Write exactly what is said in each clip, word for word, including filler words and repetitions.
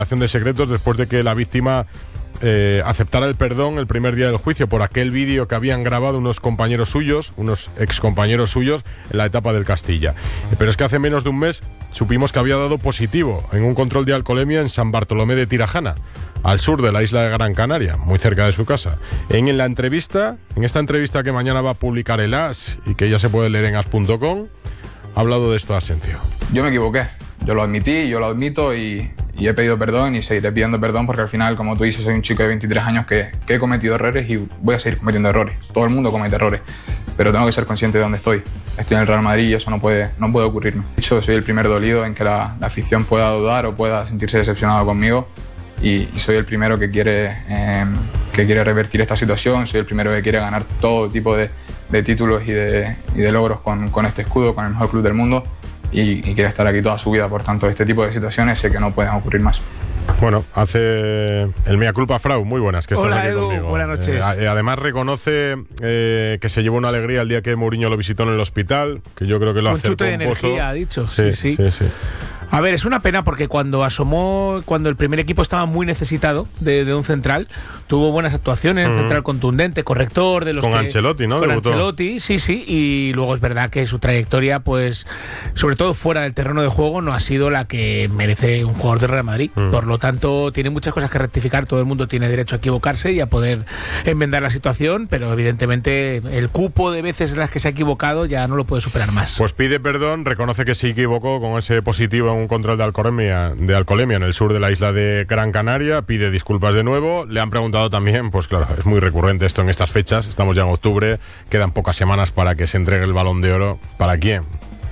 de secretos después de que la víctima eh, aceptara el perdón el primer día del juicio por aquel vídeo que habían grabado unos compañeros suyos, unos excompañeros suyos en la etapa del Castilla. Pero es que hace menos de un mes supimos que había dado positivo en un control de alcoholemia en San Bartolomé de Tirajana, al sur de la isla de Gran Canaria, muy cerca de su casa. En, en la entrevista, en esta entrevista que mañana va a publicar el As y que ya se puede leer en as punto com, ha hablado de esto Asencio. Yo me equivoqué, yo lo admití, yo lo admito y, y he pedido perdón y seguiré pidiendo perdón porque al final, como tú dices, soy un chico de veintitrés años que, que he cometido errores y voy a seguir cometiendo errores. Todo el mundo comete errores, pero tengo que ser consciente de dónde estoy. Estoy en el Real Madrid y eso no puede, no puede ocurrirme. De hecho, soy el primer dolido en que la, la afición pueda dudar o pueda sentirse decepcionado conmigo y, y soy el primero que quiere, eh, que quiere revertir esta situación, soy el primero que quiere ganar todo tipo de, de títulos y de, y de logros con, con este escudo, con el mejor club del mundo. Y, y quiere estar aquí toda su vida. Por tanto, este tipo de situaciones sé que no pueden ocurrir más. Bueno, hace el mea culpa Frau, muy buenas, que estás Hola, aquí Edu, conmigo. buenas noches. Eh, además reconoce eh, que se llevó una alegría el día que Mourinho lo visitó en el hospital, que yo creo que lo un acertó chute de un pozo. energía, ha dicho. Sí, sí. sí, sí. A ver, es una pena porque cuando asomó, cuando el primer equipo estaba muy necesitado de, de un central, tuvo buenas actuaciones, uh-huh. central contundente, corrector de los con que, Ancelotti, ¿no? Con Debutó. Ancelotti, sí, sí, y luego es verdad que su trayectoria, pues, sobre todo fuera del terreno de juego, no ha sido la que merece un jugador de Real Madrid. Uh-huh. Por lo tanto, tiene muchas cosas que rectificar, todo el mundo tiene derecho a equivocarse y a poder enmendar la situación, pero evidentemente el cupo de veces en las que se ha equivocado ya no lo puede superar más. Pues pide perdón, reconoce que se equivocó con ese positivo en un control de alcoholemia, de alcoholemia en el sur de la isla de Gran Canaria, pide disculpas de nuevo. Le han preguntado también, pues claro, es muy recurrente esto en estas fechas, estamos ya en octubre, quedan pocas semanas para que se entregue el Balón de Oro. ¿Para quién?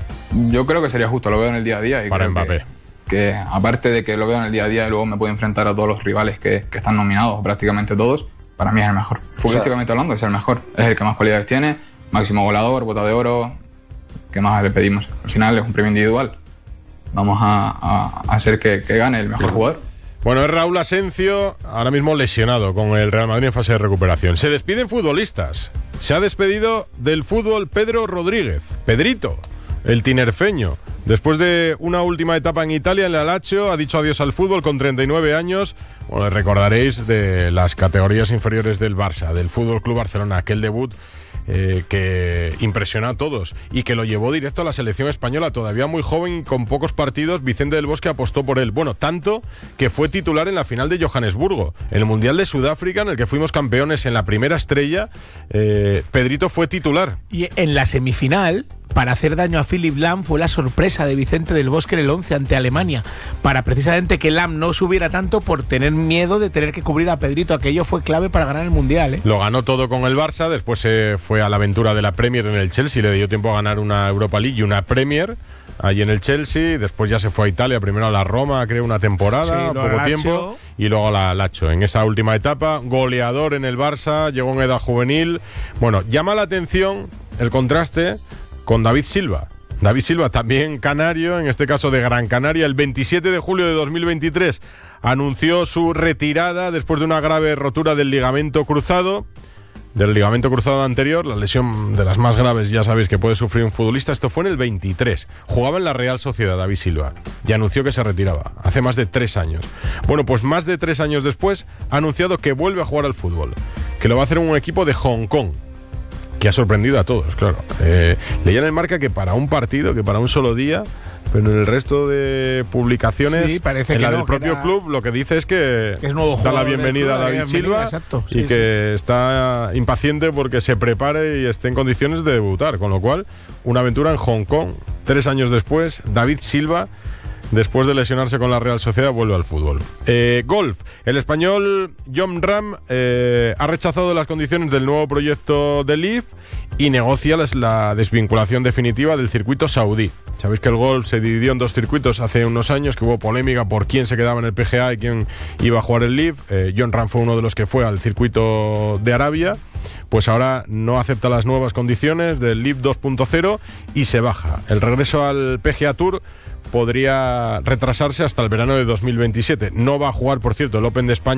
Yo creo que sería justo, lo veo en el día a día. Y para creo Mbappé. Que, que aparte de que lo veo en el día a día y luego me puedo enfrentar a todos los rivales que, que están nominados, prácticamente todos, para mí es el mejor. Futbolísticamente hablando, es el mejor. Es el que más cualidades tiene, máximo goleador, bota de oro. ¿Qué más le pedimos? Al final es un premio individual. Vamos a, a hacer que, que gane el mejor jugador. Bueno, es Raúl Asencio, ahora mismo lesionado con el Real Madrid en fase de recuperación. Se despiden futbolistas. Se ha despedido del fútbol Pedro Rodríguez, Pedrito, el tinerfeño. Después de una última etapa en Italia, en la Lazio, ha dicho adiós al fútbol con treinta y nueve años. Bueno, recordaréis de las categorías inferiores del Barça, del Fútbol Club Barcelona, aquel debut Eh, que impresionó a todos y que lo llevó directo a la selección española. Todavía muy joven y con pocos partidos, Vicente del Bosque apostó por él. Bueno, tanto que fue titular en la final de Johannesburgo, en el Mundial de Sudáfrica, en el que fuimos campeones en la primera estrella. eh, Pedrito fue titular. Y en la semifinal, para hacer daño a Philipp Lahm, fue la sorpresa de Vicente del Bosque en el once ante Alemania, para precisamente que Lahm no subiera tanto por tener miedo de tener que cubrir a Pedrito. Aquello fue clave para ganar el Mundial, ¿eh? Lo ganó todo con el Barça, después se fue a la aventura de la Premier en el Chelsea, le dio tiempo a ganar una Europa League y una Premier allí en el Chelsea, después ya se fue a Italia, primero a la Roma, creo una temporada, sí, poco tiempo, y luego a la Lazio. En esa última etapa, goleador en el Barça, llegó en edad juvenil. Bueno, llama la atención el contraste con David Silva. David Silva, también canario, en este caso de Gran Canaria, el veintisiete de julio de dos mil veintitrés anunció su retirada después de una grave rotura del ligamento cruzado. Del ligamento cruzado anterior, la lesión de las más graves, ya sabéis, que puede sufrir un futbolista. Esto fue en el veintitrés. Jugaba en la Real Sociedad, David Silva, y anunció que se retiraba hace más de tres años. Bueno, pues más de tres años después ha anunciado que vuelve a jugar al fútbol, que lo va a hacer en un equipo de Hong Kong, que ha sorprendido a todos, claro. Eh, leía en el Marca que para un partido, que para un solo día, pero en el resto de publicaciones, sí, parece en que la no, del propio era... club, lo que dice es que, que es nuevo da la jugador bienvenida club, a David bienvenida, Silva, exacto, y sí, que sí. está impaciente porque se prepare y esté en condiciones de debutar, con lo cual, una aventura en Hong Kong. Tres años después, David Silva, después de lesionarse con la Real Sociedad, vuelve al fútbol. Eh, golf. El español Jon Rahm eh, ha rechazado las condiciones del nuevo proyecto de L I V y negocia la, la desvinculación definitiva del circuito saudí. Sabéis que el golf se dividió en dos circuitos hace unos años, que hubo polémica por quién se quedaba en el P G A y quién iba a jugar el L I V. Eh, Jon Rahm fue uno de los que fue al circuito de Arabia. Pues ahora no acepta las nuevas condiciones del L I V dos punto cero y se baja. El regreso al P G A Tour podría retrasarse hasta el verano de dos mil veintisiete. No va a jugar, por cierto, el Open de España,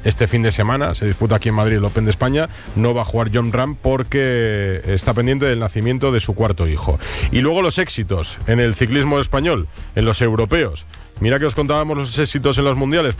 este fin de semana. Se disputa aquí en Madrid el Open de España. No va a jugar Jon Rahm porque está pendiente del nacimiento de su cuarto hijo. Y luego los éxitos en el ciclismo español, en los europeos. Mira que os contábamos los éxitos en los mundiales.